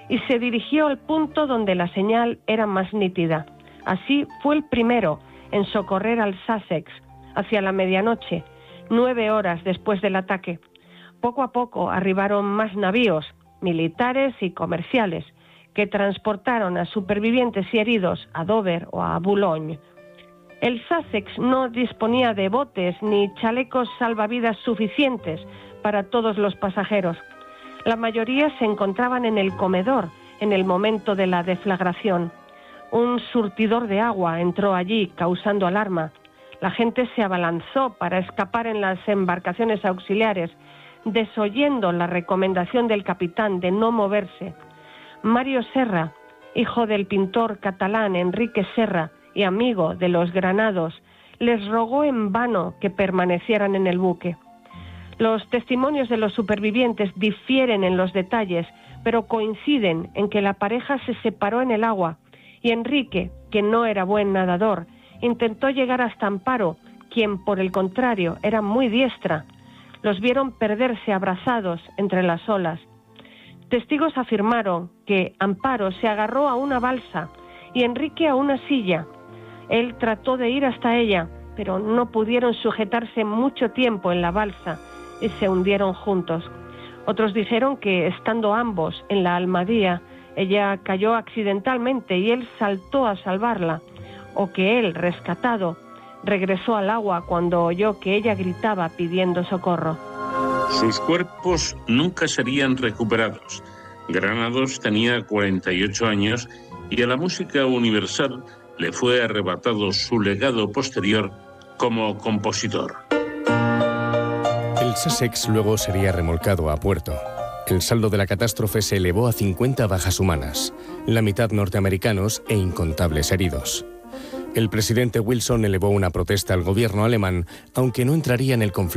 y se dirigió al punto donde la señal era más nítida. Así fue el primero en socorrer al Sussex hacia la medianoche, 9 horas después del ataque. Poco a poco arribaron más navíos, militares y comerciales, que transportaron a supervivientes y heridos a Dover o a Boulogne. El Sussex no disponía de botes ni chalecos salvavidas suficientes para todos los pasajeros. La mayoría se encontraban en el comedor en el momento de la deflagración. Un surtidor de agua entró allí, causando alarma. La gente se abalanzó para escapar en las embarcaciones auxiliares, desoyendo la recomendación del capitán de no moverse. Mario Serra, hijo del pintor catalán Enrique Serra y amigo de los Granados, les rogó en vano que permanecieran en el buque. Los testimonios de los supervivientes difieren en los detalles, pero coinciden en que la pareja se separó en el agua y Enrique, que no era buen nadador, intentó llegar hasta Amparo, quien por el contrario era muy diestra. Los vieron perderse abrazados entre las olas. Testigos afirmaron que Amparo se agarró a una balsa y Enrique a una silla. Él trató de ir hasta ella, pero no pudieron sujetarse mucho tiempo en la balsa y se hundieron juntos. Otros dijeron que, estando ambos en la Almadía, ella cayó accidentalmente y él saltó a salvarla, o que él, rescatado, regresó al agua cuando oyó que ella gritaba pidiendo socorro. Sus cuerpos nunca serían recuperados. Granados tenía 48 años y a la música universal le fue arrebatado su legado posterior como compositor. El Sussex luego sería remolcado a puerto. El saldo de la catástrofe se elevó a 50 bajas humanas, la mitad norteamericanos e incontables heridos. El presidente Wilson elevó una protesta al gobierno alemán, aunque no entraría en el conflicto